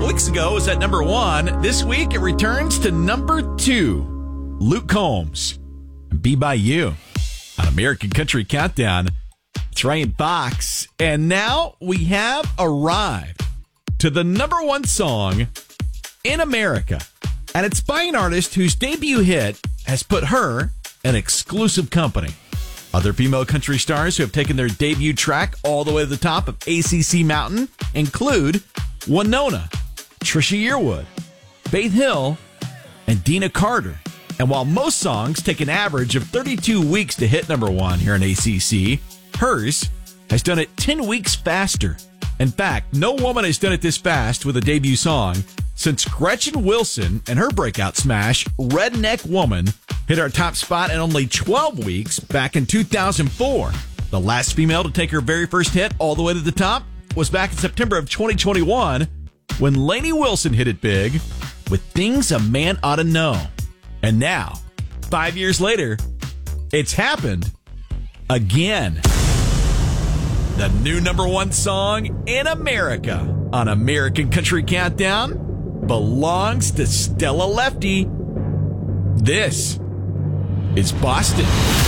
weeks ago, it was at number 1. This week, it returns to number 2. Luke Combs, Be By You on American Country Countdown. It's Ryan Fox. And now we have arrived to the number 1 song in America. And it's by an artist whose debut hit has put her in exclusive company. Other female country stars who have taken their debut track all the way to the top of ACC Mountain include Winona, Trisha Yearwood, Faith Hill, and Dina Carter. And while most songs take an average of 32 weeks to hit number 1 here in ACC, hers has done it 10 weeks faster. In fact, no woman has done it this fast with a debut song since Gretchen Wilson and her breakout smash, Redneck Woman, hit our top spot in only 12 weeks back in 2004. The last female to take her very first hit all the way to the top was back in September of 2021 when Lainey Wilson hit it big with Things a Man Ought to Know. And now, 5 years later, it's happened again. The new number 1 song in America on American Country Countdown belongs to Stella Lefty. This is Boston.